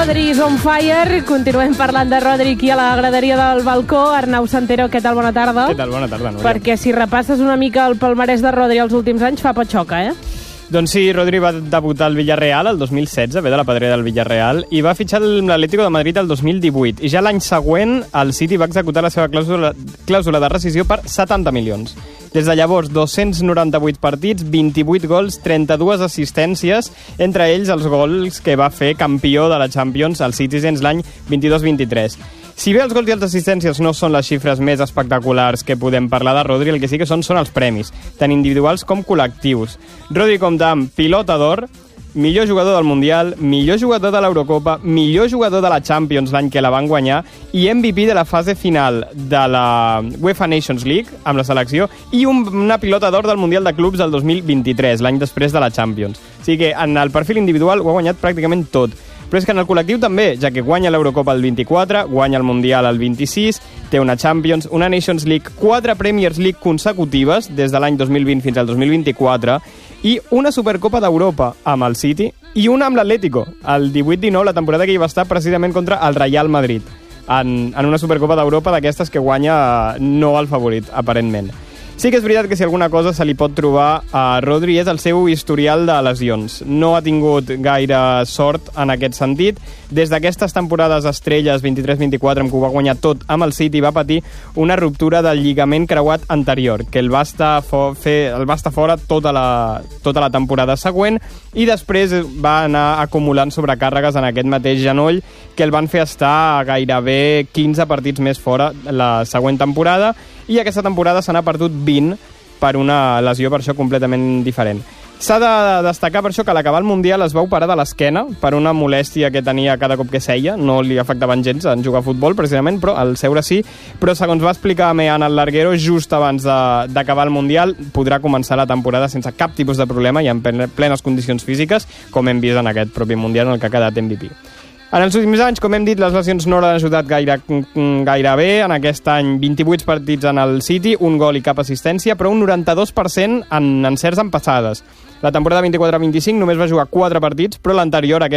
Rodri is on fire. Continuem parlant de Rodri aquí a la graderia del balcó. Arnau Santero, què tal? Bona tarda. Què tal? Bona tarda, Núria. Perquè si repasses una mica el palmarès de Rodri els últims anys, fa patxoca, eh? Doncs sí, Rodri va debutar al Villarreal el 2016, ve de la pedrera del Villarreal, i va fitxar l'Atlético de Madrid el 2018. I ja l'any següent el City va executar la seva clàusula de rescisió per 70 milions. Des de llavors, 298 partits, 28 gols, 32 assistències, entre ells els gols que va fer campió de la Champions al Citizens l'any 22-23. Si bé els gols i les assistències no són les xifres més espectaculars que podem parlar de Rodri, el que sí que són els premis, tant individuals com col·lectius. Rodri compta amb Pilota d'Or, millor jugador del Mundial, millor jugador de l'Eurocopa, millor jugador de la Champions l'any que la van guanyar i MVP de la fase final de la UEFA Nations League amb la selecció i una Pilota d'Or del Mundial de Clubs del 2023, l'any després de la Champions. O sigui que en el perfil individual ho ha guanyat pràcticament tot. Però és que en el col·lectiu també, ja que guanya l'Eurocopa el 24, guanya el Mundial el 26, té una Champions, una Nations League, 4 Premiers League consecutives des de l'any 2020 fins al 2024 i una Supercopa d'Europa amb el City i una amb l'Atlético, el 18-19, la temporada que hi va estar precisament contra el Real Madrid, en una Supercopa d'Europa d'aquestes que guanya no el favorit, aparentment. Sí que és veritat que si alguna cosa se li pot trobar a Rodri és el seu historial de lesions. No ha tingut gaire sort en aquest sentit. Des d'aquestes temporades estrelles 23-24, en què ho va guanyar tot amb el City, va patir una ruptura del lligament creuat anterior, que el va estar fora tota la temporada següent i després va anar acumulant sobrecàrregues en aquest mateix genoll que el van fer estar gairebé 15 partits més fora la següent temporada i aquesta temporada se n'ha perdut 20 per una lesió per això completament diferent. S'ha de destacar per això que a l'acabar el Mundial es va operar de l'esquena per una molèstia que tenia cada cop que seia, no li afectaven gens en jugar a futbol precisament, però al seure sí, però segons va explicar Mean al Larguero, just abans d'acabar el Mundial podrà començar la temporada sense cap tipus de problema i en plenes condicions físiques, com hem vist en aquest propi Mundial en el que ha quedat MVP. En els últims anys, com hem dit, les lesions no l'han ajudat gaire bé. En aquest any, 28 partits en el City, un gol i cap assistència, però un 92% en encerts en passades. La temporada 24-25 només va jugar 4 partits, però l'anterior,